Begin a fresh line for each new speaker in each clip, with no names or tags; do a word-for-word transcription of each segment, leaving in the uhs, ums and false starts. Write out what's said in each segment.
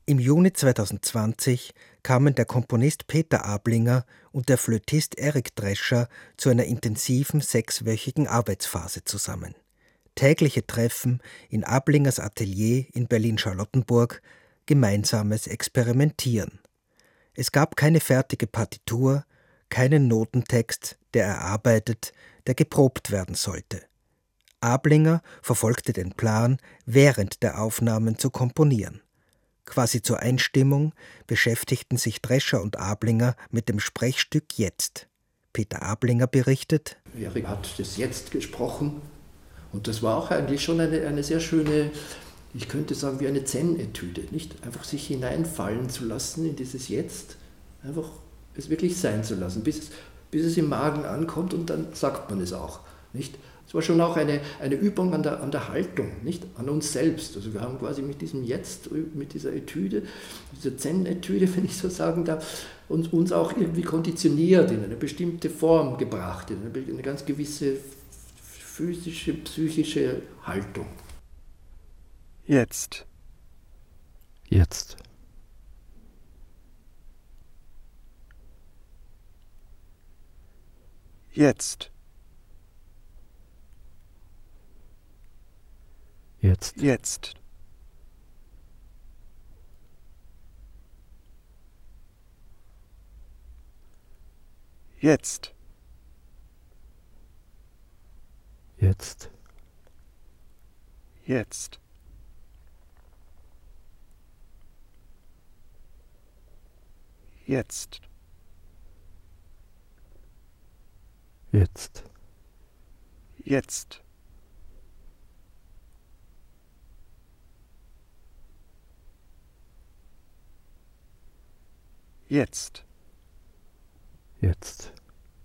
Im Juni zweitausendzwanzig kamen der Komponist Peter Ablinger und der Flötist Eric Drescher zu einer intensiven sechswöchigen Arbeitsphase zusammen. Tägliche Treffen in Ablingers Atelier in Berlin-Charlottenburg, gemeinsames Experimentieren. Es gab keine fertige Partitur, keinen Notentext, der erarbeitet, der geprobt werden sollte. Ablinger verfolgte den Plan, während der Aufnahmen zu komponieren. Quasi zur Einstimmung beschäftigten sich Drescher und Ablinger mit dem Sprechstück Jetzt. Peter Ablinger berichtet:
Eric hat das Jetzt gesprochen und das war auch eigentlich schon eine, eine sehr schöne, ich könnte sagen, wie eine Zen-Etüde, nicht? Einfach sich hineinfallen zu lassen in dieses Jetzt, einfach es wirklich sein zu lassen, bis es, bis es im Magen ankommt und dann sagt man es auch, nicht? Es war schon auch eine, eine Übung an der, an der Haltung, nicht? An uns selbst. Also wir haben quasi mit diesem Jetzt, mit dieser Etüde, dieser Zen-Etüde, wenn ich so sagen darf, uns, uns auch irgendwie konditioniert, in eine bestimmte Form gebracht, in eine, eine ganz gewisse physische, psychische Haltung.
Jetzt.
Jetzt.
Jetzt.
Jetzt.
Jetzt. Jetzt.
Jetzt.
Jetzt. Jetzt.
Jetzt.
Jetzt. Jetzt.
Jetzt.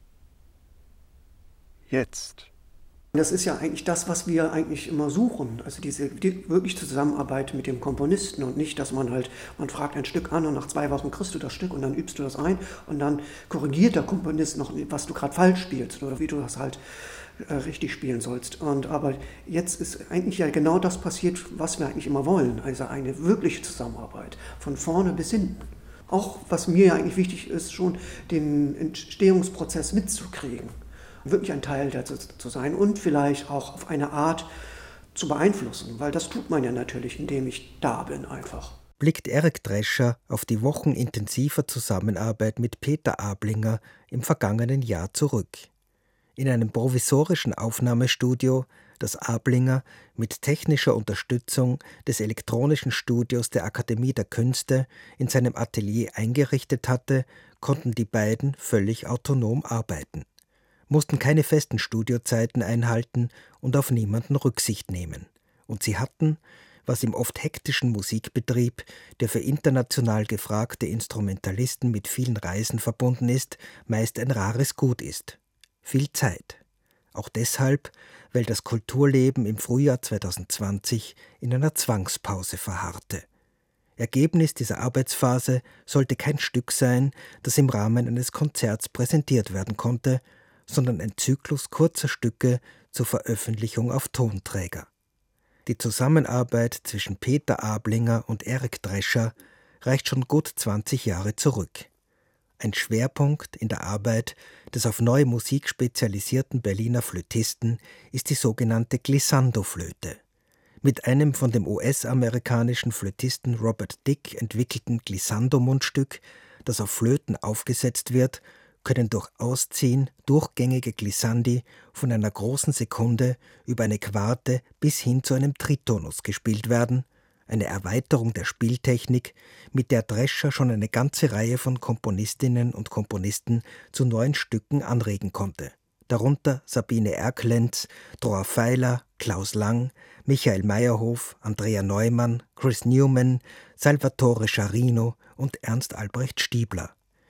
Jetzt.
Das ist ja eigentlich das, was wir eigentlich immer suchen, also diese die wirklich Zusammenarbeit mit dem Komponisten und nicht, dass man halt, man fragt ein Stück an und nach zwei Wochen kriegst du das Stück und dann übst du das ein und dann korrigiert der Komponist noch, was du gerade falsch spielst oder wie du das halt äh, richtig spielen sollst. Und aber jetzt ist eigentlich ja genau das passiert, was wir eigentlich immer wollen, also eine wirkliche Zusammenarbeit, von vorne bis hinten. Auch, was mir ja eigentlich wichtig ist, schon den Entstehungsprozess mitzukriegen. Wirklich ein Teil dazu zu sein und vielleicht auch auf eine Art zu beeinflussen, weil das tut man ja natürlich, indem ich da bin einfach.
Blickt Eric Drescher auf die Wochen intensiver Zusammenarbeit mit Peter Ablinger im vergangenen Jahr zurück. In einem provisorischen Aufnahmestudio, das Ablinger mit technischer Unterstützung des elektronischen Studios der Akademie der Künste in seinem Atelier eingerichtet hatte, konnten die beiden völlig autonom arbeiten, mussten keine festen Studiozeiten einhalten und auf niemanden Rücksicht nehmen. Und sie hatten, was im oft hektischen Musikbetrieb, der für international gefragte Instrumentalisten mit vielen Reisen verbunden ist, meist ein rares Gut ist: viel Zeit. Auch deshalb, weil das Kulturleben im Frühjahr zweitausendzwanzig in einer Zwangspause verharrte. Ergebnis dieser Arbeitsphase sollte kein Stück sein, das im Rahmen eines Konzerts präsentiert werden konnte, sondern ein Zyklus kurzer Stücke zur Veröffentlichung auf Tonträger. Die Zusammenarbeit zwischen Peter Ablinger und Eric Drescher reicht schon gut zwanzig Jahre zurück. Ein Schwerpunkt in der Arbeit des auf neue Musik spezialisierten Berliner Flötisten ist die sogenannte Glissando-Flöte. Mit einem von dem U S-amerikanischen Flötisten Robert Dick entwickelten Glissando-Mundstück, das auf Flöten aufgesetzt wird, können durch Ausziehen durchgängige Glissandi von einer großen Sekunde über eine Quarte bis hin zu einem Tritonus gespielt werden, eine Erweiterung der Spieltechnik, mit der Drescher schon eine ganze Reihe von Komponistinnen und Komponisten zu neuen Stücken anregen konnte. Darunter Sabine Erklenz, Dror Feiler, Klaus Lang, Michael Meyerhof, Andrea Neumann, Chris Newman, Salvatore Scharino und Ernst Albrecht Stiebler.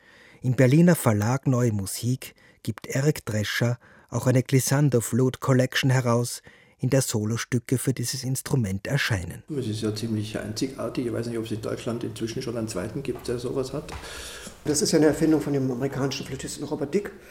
Im Berliner Verlag Neue Musik gibt Eric Drescher auch eine Glissando Flute Collection heraus, in der Solostücke für dieses Instrument erscheinen.
Es ist ja ziemlich einzigartig. Ich weiß nicht, ob es in Deutschland inzwischen schon einen zweiten gibt, der sowas hat.
Das ist ja eine Erfindung von dem amerikanischen Flötisten Robert Dick.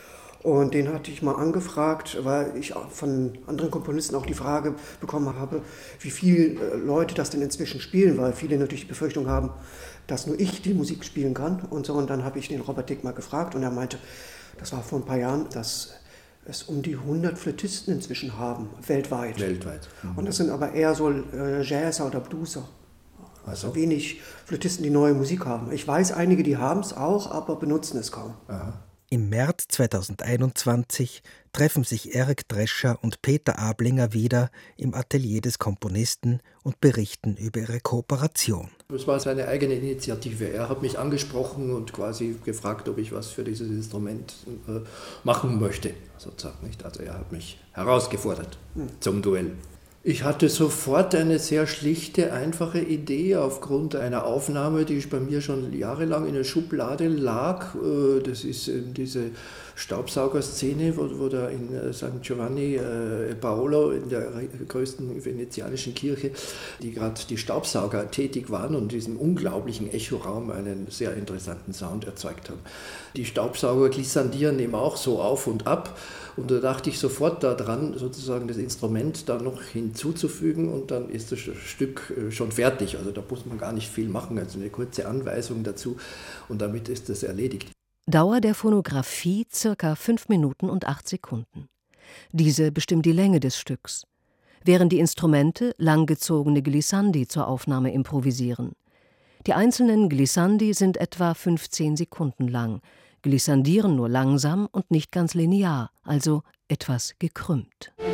Und den hatte ich mal angefragt, weil ich von anderen Komponisten auch die Frage bekommen habe, wie viele Leute das denn inzwischen spielen, weil viele natürlich die Befürchtung haben, dass nur ich die Musik spielen kann und so. Und dann habe ich den Robert Dick mal gefragt und er meinte, das war vor ein paar Jahren, dass es um die hundert Flötisten inzwischen haben, weltweit.
Weltweit.
Mhm. Und das sind aber eher so äh, Jazzer oder Blueser. Also
so.
Wenig Flötisten, die neue Musik haben. Ich weiß einige, die haben es auch, aber benutzen es kaum.
Aha.
Im März zweitausendeinundzwanzig treffen sich Eric Drescher und Peter Ablinger wieder im Atelier des Komponisten und berichten über ihre Kooperation.
Es war seine eigene Initiative. Er hat mich angesprochen und quasi gefragt, ob ich was für dieses Instrument äh, machen möchte, sozusagen. Nicht? Also er hat mich herausgefordert hm. zum Duell. Ich hatte sofort eine sehr schlichte, einfache Idee aufgrund einer Aufnahme, die bei mir schon jahrelang in der Schublade lag. Das ist diese Staubsaugerszene, wo, wo da in Sankt Giovanni äh, Paolo, in der größten venezianischen Kirche, die gerade die Staubsauger tätig waren und in diesem unglaublichen Echoraum einen sehr interessanten Sound erzeugt haben. Die Staubsauger glissandieren eben auch so auf und ab. Und da dachte ich sofort daran, sozusagen das Instrument da noch hinzuzufügen und dann ist das Stück schon fertig. Also da muss man gar nicht viel machen, also eine kurze Anweisung dazu und damit ist das erledigt.
Dauer der Phonographie circa fünf Minuten und acht Sekunden. Diese bestimmt die Länge des Stücks, während die Instrumente langgezogene Glissandi zur Aufnahme improvisieren. Die einzelnen Glissandi sind etwa fünfzehn Sekunden lang, glissandieren nur langsam und nicht ganz linear, also etwas gekrümmt.